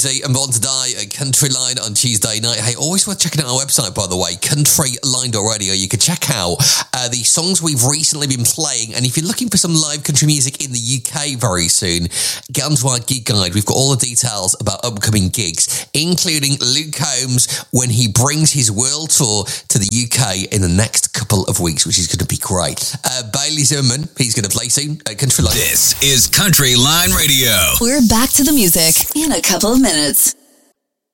Rosie and Born to Die at Country Line on Tuesday night. Hey, always worth checking out our website, by the way, countryline.radio. You can check out the songs we've recently been playing. And if you're looking for some live country music in the UK very soon, get onto our gig guide. We've got all the details about upcoming gigs, including Luke Combs when he brings his world tour to the UK in the next couple of weeks, which is going to be great. Bailey Zimmerman, he's going to play soon at Country Line. This is Country Line Radio. We're back to the music in a couple of minutes.